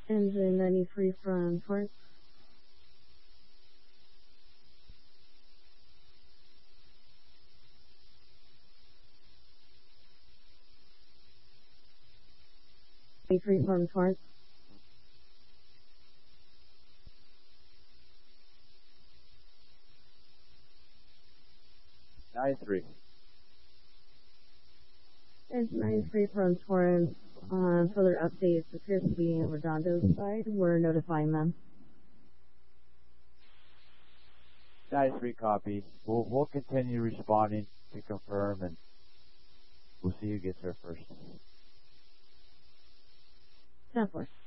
Engine 93 from Torrance. From Torrance. Engine 93 from Torrance. Further updates appears to be in Redondo's side. We're notifying them. 93 copy. We'll continue responding to confirm, and we'll see who gets there first. 10-4.